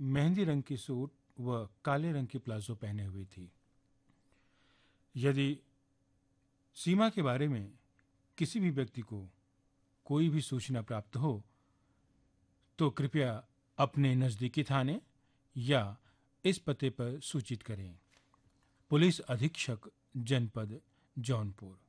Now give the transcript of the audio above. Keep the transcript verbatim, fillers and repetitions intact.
मेहंदी रंग की सूट व काले रंग की प्लाजो पहने हुई थी। यदि सीमा के बारे में किसी भी व्यक्ति को कोई भी सूचना प्राप्त हो तो कृपया अपने नज़दीकी थाने या इस पते पर सूचित करें। पुलिस अधीक्षक जनपद जौनपुर।